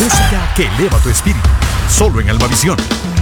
Música que eleva tu espíritu. Solo en Almavisión.